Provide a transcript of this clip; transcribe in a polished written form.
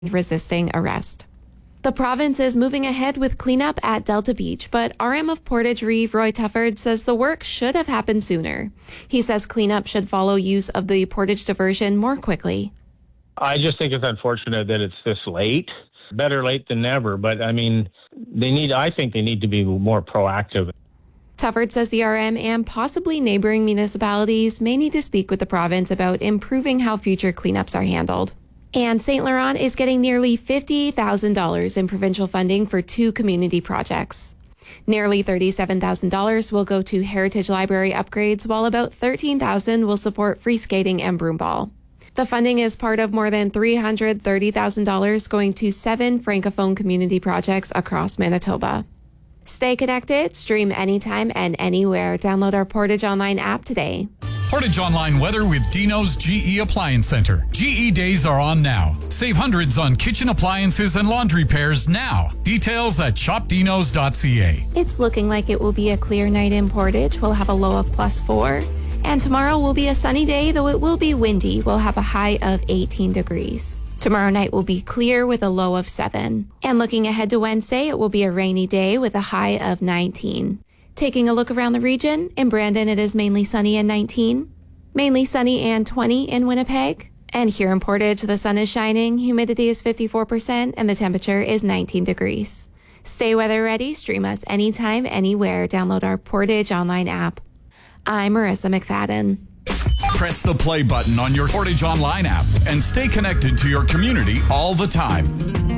resisting arrest. The province is moving ahead with cleanup at Delta Beach, but RM of Portage Reeve, Roy Tufford, says the work should have happened sooner. He says cleanup should follow use of the Portage diversion more quickly. I just think it's unfortunate that it's this late. Better late than never, but I think they need to be more proactive. Tufford says the RM and possibly neighboring municipalities may need to speak with the province about improving how future cleanups are handled. And St. Laurent is getting nearly $50,000 in provincial funding for 2 community projects. Nearly $37,000 will go to Heritage Library upgrades, while about $13,000 will support free skating and broomball. The funding is part of more than $330,000 going to 7 Francophone community projects across Manitoba. Stay connected, stream anytime and anywhere. Download our Portage Online app today. Portage Online weather with Dino's GE Appliance Center. GE days are on now. Save hundreds on kitchen appliances and laundry pairs now. Details at shopdinos.ca. It's looking like it will be a clear night in Portage. We'll have a low of +4. And tomorrow will be a sunny day, though it will be windy. We'll have a high of 18 degrees. Tomorrow night will be clear with a low of 7. And looking ahead to Wednesday, it will be a rainy day with a high of 19. Taking a look around the region, in Brandon it is mainly sunny and 19. Mainly sunny and 20 in Winnipeg. And here in Portage, the sun is shining, humidity is 54%, and the temperature is 19 degrees. Stay weather ready, stream us anytime, anywhere. Download our Portage Online app. I'm Marissa McFadden. Press the play button on your Portage Online app and stay connected to your community all the time.